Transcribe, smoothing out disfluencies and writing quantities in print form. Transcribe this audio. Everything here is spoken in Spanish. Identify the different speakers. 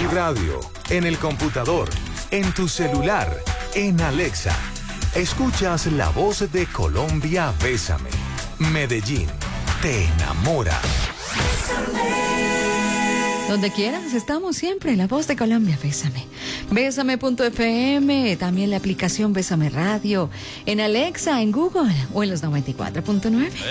Speaker 1: el radio, en el computador, en tu celular, en Alexa. Escuchas la voz de Colombia, Bésame. Medellín, te enamora.
Speaker 2: Donde quieras, estamos siempre, la voz de Colombia, Bésame. Bésame.fm, también la aplicación Bésame Radio, en Alexa, en Google o en los 94.9.